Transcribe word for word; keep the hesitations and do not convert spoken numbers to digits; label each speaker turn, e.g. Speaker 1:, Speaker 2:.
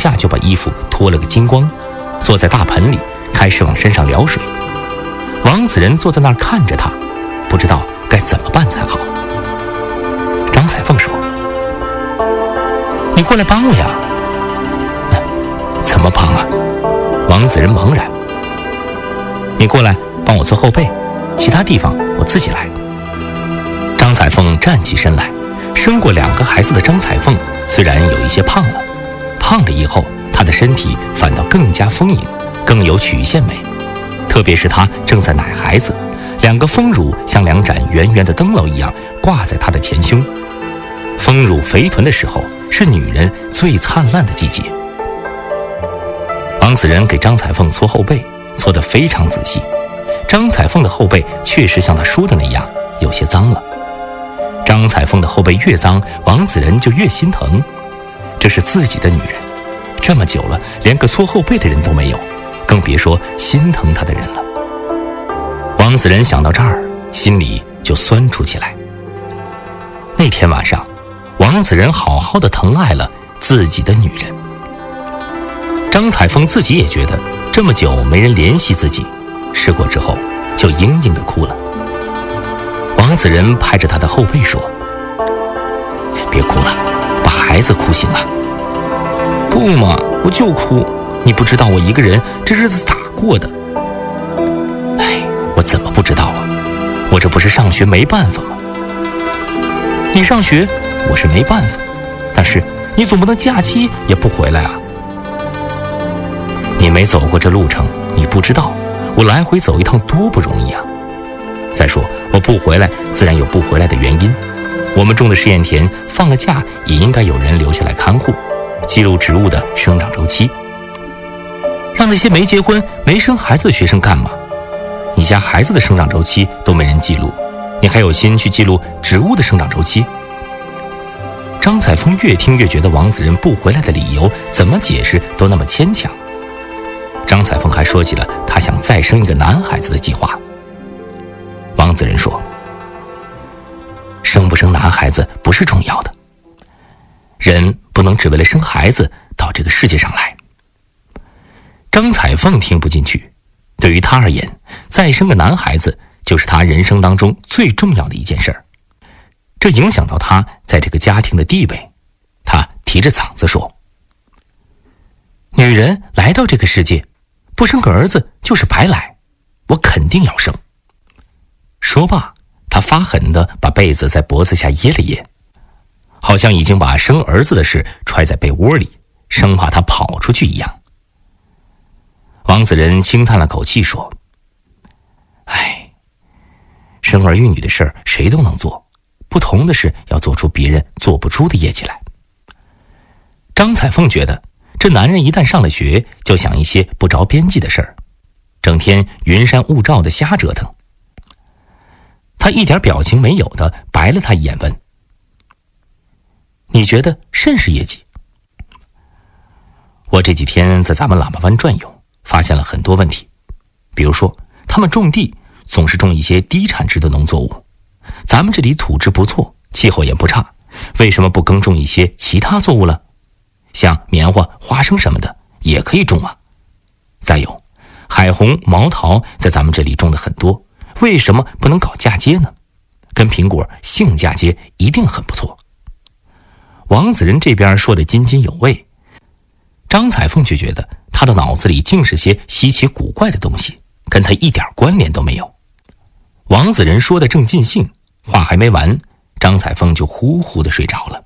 Speaker 1: 下就把衣服脱了个精光，坐在大盆里开始往身上舀水。王子仁坐在那儿看着他，不知道该怎么办才好。张彩凤说：“你过来帮我呀。”“怎么帮啊？”王子仁茫然。“你过来帮我做后背，其他地方我自己来。”张彩凤站起身来。生过两个孩子的张彩凤虽然有一些胖了，胖了以后她的身体反倒更加丰盈，更有曲线美。特别是她正在奶孩子，两个丰乳像两盏圆圆的灯笼一样挂在她的前胸。丰乳肥臀的时候是女人最灿烂的季节。王子仁给张彩凤搓后背，搓得非常仔细。张彩凤的后背确实像她说的那样有些脏了。张彩凤的后背越脏，王子仁就越心疼。这是自己的女人，这么久了连个搓后背的人都没有，更别说心疼她的人了。王子仁想到这儿，心里就酸楚起来。那天晚上，王子仁好好的疼爱了自己的女人。张彩凤自己也觉得这么久没人怜惜自己，试过之后就嘤嘤地哭了。王子仁拍着她的后背说：“别哭了，把孩子哭醒了。”“不嘛，我就哭，你不知道我一个人这日子咋过的。”“哎，我怎么不知道啊？我这不是上学没办法吗？”“你上学我是没办法，但是你总不能假期也不回来啊。”“你没走过这路程，你不知道我来回走一趟多不容易啊。再说我不回来自然有不回来的原因，我们种的试验田放了假也应该有人留下来看护，记录植物的生长周期。让那些没结婚没生孩子的学生干嘛？你家孩子的生长周期都没人记录，你还有心去记录植物的生长周期？”张彩凤越听越觉得王子仁不回来的理由怎么解释都那么牵强。张彩凤还说起了她想再生一个男孩子的计划。王子仁说：“生不生男孩子不是重要的，人不能只为了生孩子到这个世界上来。”张彩凤听不进去，对于她而言，再生个男孩子就是她人生当中最重要的一件事儿，这影响到她在这个家庭的地位。她提着嗓子说：“女人来到这个世界，不生个儿子就是白来，我肯定要生。”说罢，他发狠地把被子在脖子下掖了掖，好像已经把生儿子的事揣在被窝里，生怕他跑出去一样。王子仁轻叹了口气说：“哎，生儿育女的事儿谁都能做，不同的是要做出别人做不出的业绩来。”张彩凤觉得这男人一旦上了学，就想一些不着边际的事儿，整天云山雾罩的瞎折腾。他一点表情没有的白了他一眼，问：“你觉得甚是业绩？”“我这几天在咱们喇叭湾转悠，发现了很多问题。比如说，他们种地总是种一些低产值的农作物，咱们这里土质不错，气候也不差，为什么不耕种一些其他作物了？像棉花、花生什么的也可以种啊。再有，海虹、毛桃在咱们这里种的很多，为什么不能搞嫁接呢？跟苹果性嫁接一定很不错。”王子仁这边说得津津有味，张彩凤却觉得他的脑子里尽是些稀奇古怪的东西，跟他一点关联都没有。王子仁说得正尽兴，话还没完，张彩凤就呼呼地睡着了。